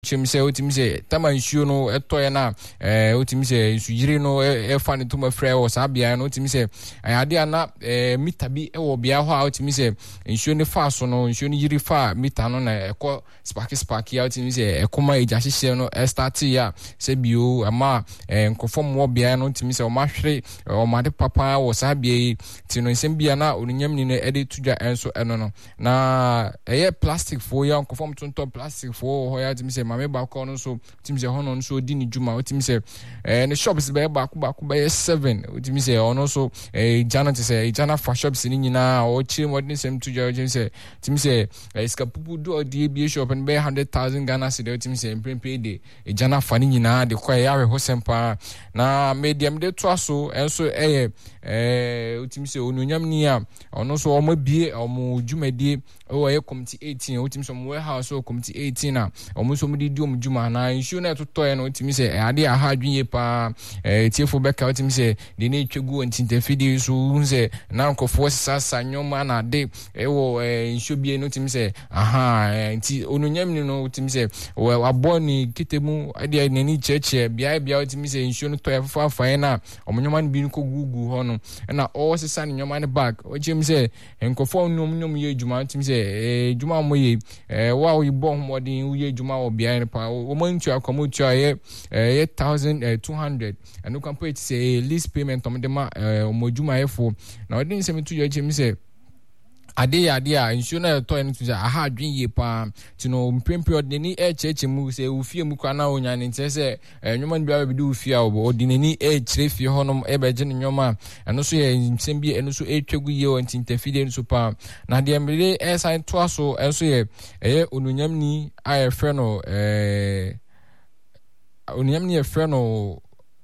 chimse otimse tama nsuo no etoye na otimse nsuyire no efa ne tuma frɛ wo sabia no otimse ayade ana mita bi ewo bia ho a otimse nsuo ne fa so no nsuo ne yiri fa mita no na ekɔ sparky ya otimse ekoma eja hyehyɛ no start ya se bio ama nkofom wo bia no otimse o mahwere o made papa wo sabia yi ti no nsem bia na onunyam ni no ede tudwa enso eno no na plastic fo ya nkofom tonto plastic fo ho ya otimse mame ba ko no so otimse hono no so di ni djuma otimse ne shops be ba ku ba 7 otimse ono so jana te se jana fa shops ni nyina o chi modern sem tudwa otimse iskapupu do di bi shop and be 100,000 Ghana cedi otimse mpempe de jana fa ni nyina de kwa ya ho sempa na medium de to aso enso otimse onunyam ni a ono so o mabie o mu djumadi o ye committee 18 otimse mo warehouse o committee 18 na o mu so mu di djuma na issue na totoye no otimse ade aha adwinye pa tiefo beka otimse de na etwegu ntintafidi so unse na nkofo sasa nyoma na de ewo issue bie no otimse nti onunyam ni no otimse aboni kitemu ade nani cheche bia otimse issue no toye fafa na omnyoma no bi ko gugu ho no na o sesa ni nyoma ne bag otimse nkofo nyom ye djuma otimse djuma mo ye wa wo bo homodin wo ye djuma wo bia pa wo mantu akomotu aye 1200 and you can pay it say lease payment on dem omodjuma yefo na odin se metu je ade a nsuo na to en tuja aha adwen ye pa tino mpempe odini echeche mu se ufie mu kwa na onya ne ntese nyoma ni bia bi ufie a odinani echire fie honom ebeje ne nyoma eno so ye nsembie eno so etwegu ye o ntintafide no so pa na de emre sign to aso enso ye onunyam ni ayefre no onunyam ni efre no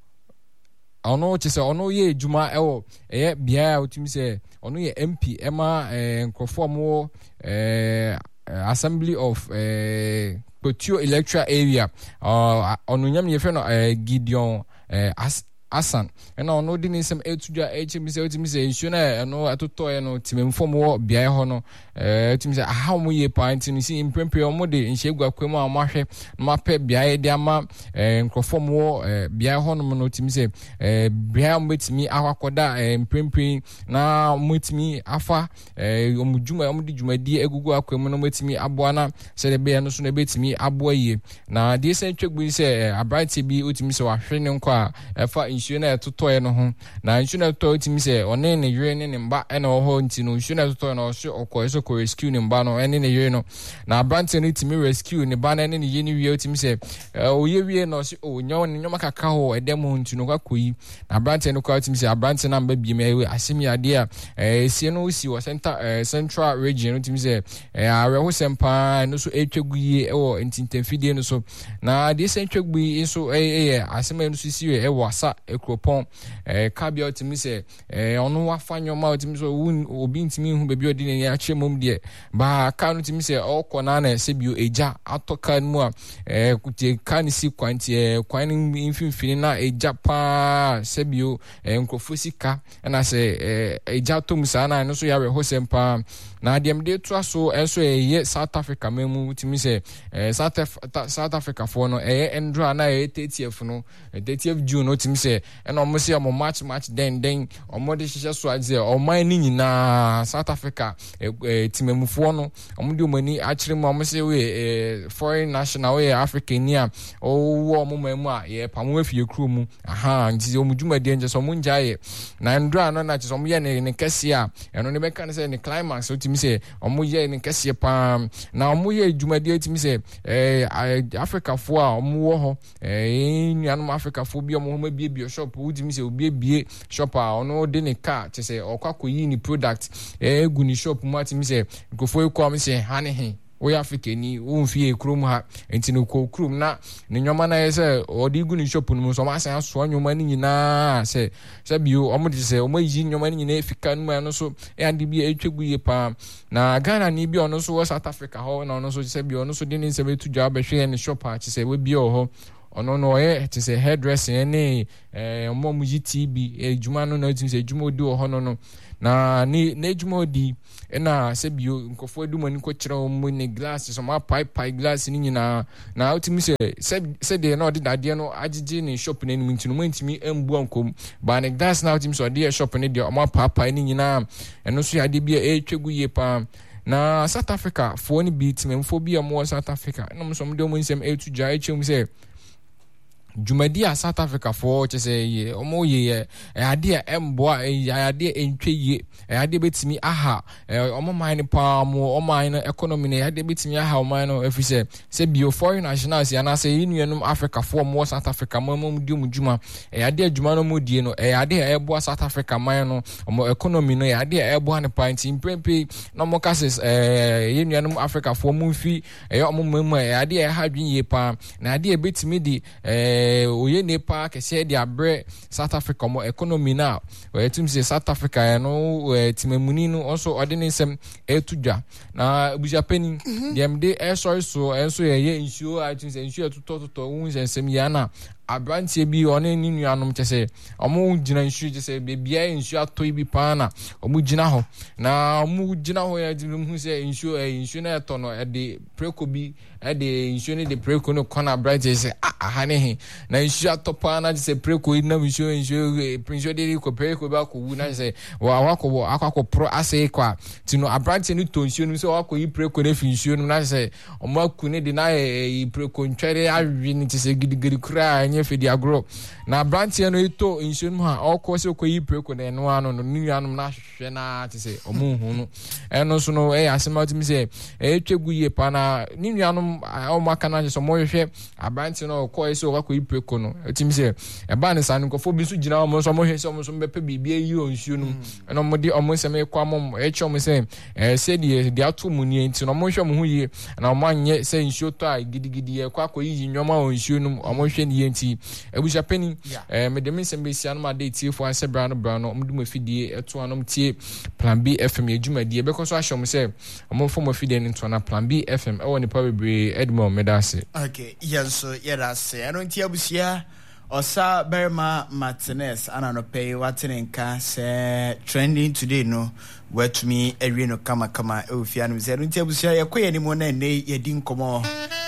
ono chise ono ye djuma ewo bia otimse ono ye MP ema nkrofo mo assembly of Potio electoral area ono nyam ye fe no Gideon Asan ena ono di nisem etudwa HMC otimse nsuo na no atotoye no timemfom wo bia ho no otimse aha mo ye point ni si impempe o mo de nhegua kwemu a mahwe mape bia de ama nkrofom wo bia ho no no otimse bia mo betimi akwakoda impempe na mo betimi afa omudjuma mo di djumadi egugu akwemu no mo betimi aboa na se de bia no so na betimi aboa ye na de se ntwegbu se abrante bi otimse wahwe ne nkwa efa nsuo na etotoye no ho na nsuo na etotoye otimse one ne yire ne mba ena ho nti no nsuo na etotoye no so okoyeso ko rescue ne mba no ene ne yire no na abrante no timi rescue ne ba na ene ne yini wie otimse oye wie no so onyo ne nyoma kaka ho edem ho nti no kwakoyi na abrante no kwa otimse abrante na mba bi me asemi ade a sie no si wo central region otimse awe ho sempa no so etweguye ewo ntintafidie no so na de sentwegu so asema no so si ewo asa ekropon kabia otimse ono wafa nyoma otimse obi ntimi hu bebi odi ne ya chemom de ba kanu timse okona na sebio eja atokan mu a kutie kan si kwantie kwan mfimfini na eja pa sebio nkrofo sika na se eja tom sana no so ya we hosempa na dem de to so enso ye South Africa memu timse South Africa for no endra na 30th no 30th June no timse ena omo se omo match den omo de hihye so aze oman ni nyina South Africa timemufo no omo de omani akire mu omo se we foreign national we African ni a owo omo mamu a ye pamo afie kru mu nti omo dwumadi nje so omo njaye na ndra no na che so omo ye ne kese a eno ne beka ne se ne climax timse omo ye ne kese pa na omo ye dwumadi timse Africa fo a omo wo ho nuanom Africa fo bi omo ho mabie shop timse obie shop a ono de ne car che se okwakoyi ni product egu ni shop mu timse nkofo ekom se hanehe we Africani umfie krum ha enti no ko krum na ne nyoma na yese odi gu ni shop no so ma san so nyoma ni nyina se bio omo de se omo yi nyoma ni nyina efika no no so ande bi etwegu ye pa na Ghana ni bi ono so South Africa ho na ono so se bio ono so de ni se betu dwa behwe ne shop ha che se we bi ho ono no it is a hairdressing any mom GTB juma no na tim say juma odi ho no na ne juma odi na se bio nkofo edu mani ko kire mo ne glass so ma pipe glass ni nyina na ultimi se de na odi dade no agigi ne shop na nim ntino mantimi embu ankom ba ne glass na ultimi so de shop ne de ma pipe ni nyina eno so ya de bia etwegu ye pa na South Africa for ni beat memfo bia mo South Africa no so mde mo nsem etu ja echem se Jumadi a South Africa for che say ye omo ye ade a embo ade entwe ye ade betimi aha omo man pa mo oman economy na ade betimi aha oman no efise se bio foreign nationals ya na say inuenum Africa for mo South Africa mo di juma ade adwuma no mo die no ade a ebo South Africa man no omo economy no ade a ebo an pint impempe no mo cases inuenum Africa for mo fi omo memu ade a ha dwen ye pa na ade betimi di oye nepa kese dia bre South Africa mo economy na wetim say South Africa no timamuni no also ordinisem etudwa na buja pani dem de sorry so enso ye insure I think insure to unsem ya na abrantie bi one ni nuanom chese omo gina insure chese bebia insure atoi bi pa na omo gina ho na omo gina ho ya hu say insure na eto no e de preko bi e de insure de preko no kona brantie say aha ne he na insure atopa na chese preko na insure de ko preko ba ko wu na say wa akwa pro ase kwa tino abrantie ni to insure no say wa ko yi preko na fi insure no na say omo akune de na preko ntwere awi ni chese gidigiri kura fedi agro na brantie no ito insure ha okose okoyi preko na eno ano no nuanom na hwehwe na tese omunhu no eno so no asema timi se etwegu ye pa na nuanom omaka na so mo hwehwe abrantie no okose okoyi preko no timi se eba ne san nkofo bi so gina omo so mo hwehwe so mo so bepe bibia yi insure no eno mo di omo se me kwa mo echom se se di atomu ni enti no mo hwehwe mo hu ye na omo anye se insure to a gidigidi ye kwa akoyi nyoma o insure no omo hwehwe ni enti ebusha penny me dem nsem be sia no ma dey tie fo anse bra no omdum afidie eto anom tie Plan B FM edwumadie be koso ahom se omfo mo afidie nto na Plan B FM e woni pa bebre Edmond Medase okay yenso yedase eno ntia abusia Osa Berma Martinez anano pay watinenka se trending today no wet me area no kama e ofia no se ntia abusia ye koye ni mo na ne yedi nkomo